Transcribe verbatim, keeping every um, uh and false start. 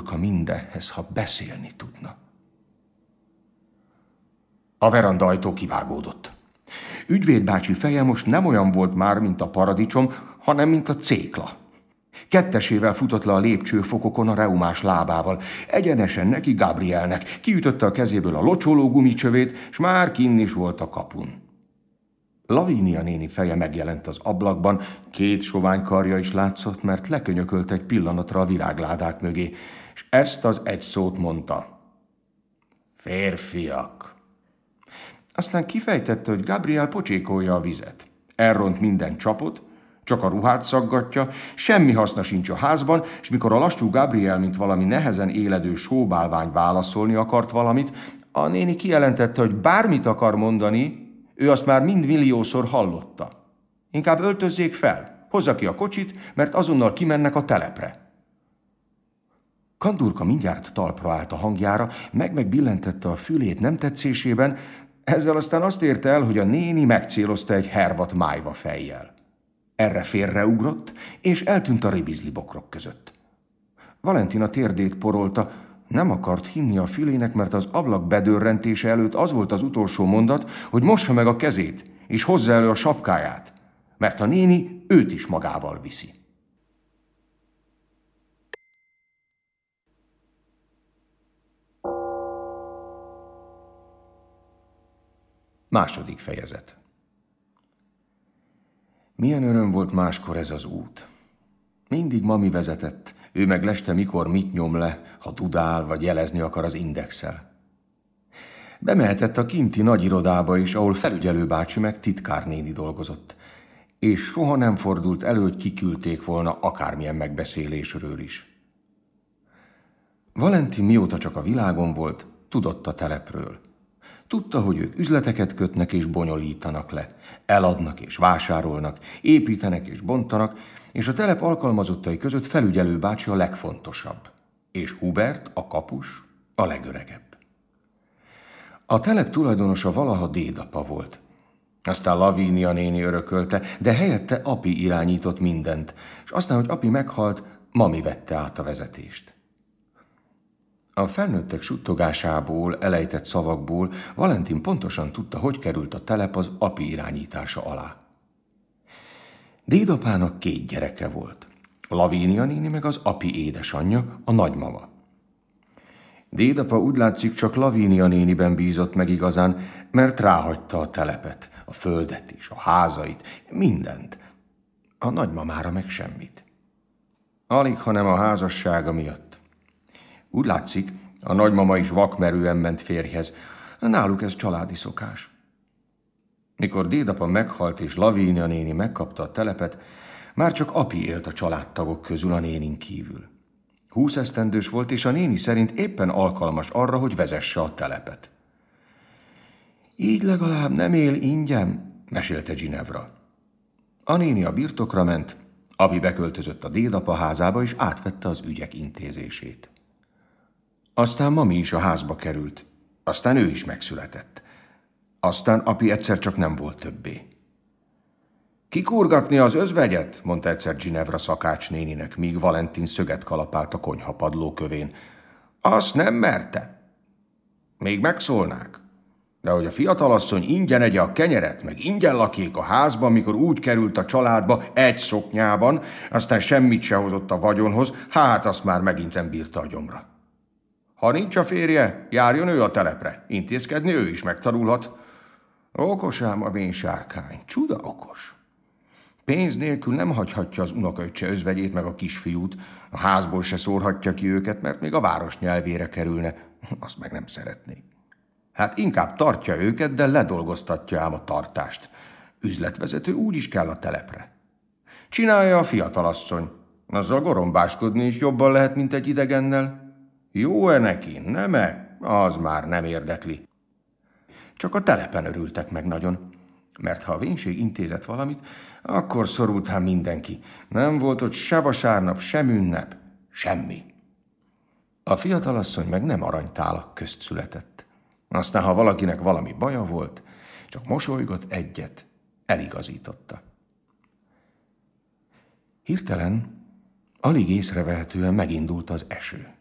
Kandurka mindehhez, ha beszélni tudna. A veranda ajtó kivágódott. Ügyvéd bácsi feje most nem olyan volt már, mint a paradicsom, hanem mint a cékla. Kettesével futott le a lépcsőfokokon a reumás lábával. Egyenesen neki Gabrielnek. Kiütötte a kezéből a locsoló gumicsövét, s már kinn is volt a kapun. Lavínia néni feje megjelent az ablakban, két sovány karja is látszott, mert lekönyökölt egy pillanatra a virágládák mögé, és ezt az egy szót mondta. Férfiak. Aztán kifejtette, hogy Gabriel pocsékolja a vizet. Elront minden csapot, csak a ruhát szaggatja, semmi haszna sincs a házban, és mikor a lassú Gabriel, mint valami nehezen éledő sóbálvány válaszolni akart valamit, a néni kijelentette, hogy bármit akar mondani, ő azt már mind milliószor hallotta. Inkább öltözzék fel, hozza ki a kocsit, mert azonnal kimennek a telepre. Kandurka mindjárt talpra állt a hangjára, meg-megbillentette a fülét nem tetszésében, ezzel aztán azt érte el, hogy a néni megcélozta egy hervat májva fejjel. Erre félreugrott, és eltűnt a ribizli bokrok között. Valentina térdét porolta, nem akart hinni a fülének, mert az ablak bedörrentése előtt az volt az utolsó mondat, hogy mossa meg a kezét, és hozza elő a sapkáját, mert a néni őt is magával viszi. Második fejezet. Milyen öröm volt máskor ez az út. Mindig mami vezetett, ő meg leste mikor mit nyom le, ha dudál vagy jelezni akar az indexel. Bemehetett a kinti nagy irodába is, ahol felügyelőbácsi meg titkárnéni dolgozott, és soha nem fordult elő, hogy kiküldték volna akármilyen megbeszélésről is. Valentin mióta csak a világon volt, tudott a telepről. Tudta, hogy ők üzleteket kötnek és bonyolítanak le, eladnak és vásárolnak, építenek és bontanak, és a telep alkalmazottai között felügyelő bácsi a legfontosabb, és Hubert, a kapus, a legöregebb. A telep tulajdonosa valaha dédapa volt. Aztán Lavínia néni örökölte, de helyette api irányított mindent, és aztán, hogy api meghalt, mami vette át a vezetést. A felnőttek suttogásából, elejtett szavakból Valentin pontosan tudta, hogy került a telep az api irányítása alá. Dédapának két gyereke volt. Lavínia néni meg az api édesanyja, a nagymama. Dédapa úgy látszik csak Lavínia néniben bízott meg igazán, mert ráhagyta a telepet, a földet is, a házait, mindent. A nagymamára meg semmit. Alig, hanem a házassága miatt. Úgy látszik, a nagymama is vakmerően ment férjhez. Náluk ez családi szokás. Mikor dédapa meghalt és Lavínia néni megkapta a telepet, már csak api élt a családtagok közül a nénin kívül. Húsz esztendős volt, és a néni szerint éppen alkalmas arra, hogy vezesse a telepet. Így legalább nem él ingyen, mesélte Ginevra. A néni a birtokra ment, api beköltözött a dédapa házába, és átvette az ügyek intézését. Aztán mami is a házba került, aztán ő is megszületett. Aztán api egyszer csak nem volt többé. Kikurgatni az özvegyet, mondta egyszer Ginevra szakács néninek, míg Valentin szöget kalapált a konyha padlókövén. Azt nem merte. Még megszólnák. De hogy a fiatalasszony ingyen egye a kenyeret, meg ingyen lakjék a házban, mikor úgy került a családba egy szoknyában, aztán semmit se hozott a vagyonhoz, hát azt már megint nem bírta a gyomra. Ha nincs a férje, járjon ő a telepre. Intézkedni ő is megtanulhat. Okos ám a vén sárkány, csuda okos. Pénz nélkül nem hagyhatja az unokaöccse özvegyét meg a kisfiút, a házból se szórhatja ki őket, mert még a város nyelvére kerülne, azt meg nem szeretné. Hát inkább tartja őket, de ledolgoztatja ám a tartást. Üzletvezető úgy is kell a telepre. Csinálja a fiatalasszony. Azzal gorombáskodni is jobban lehet, mint egy idegennel. Jó-e neki, nem-e? Az már nem érdekli. Csak a telepen örültek meg nagyon, mert ha a vénség intézett valamit, akkor szorult hát mindenki. Nem volt ott se vasárnap, sem ünnep, semmi. A fiatalasszony meg nem aranytálak közt született. Aztán, ha valakinek valami baja volt, csak mosolygott egyet, eligazította. Hirtelen, alig észrevehetően megindult az eső.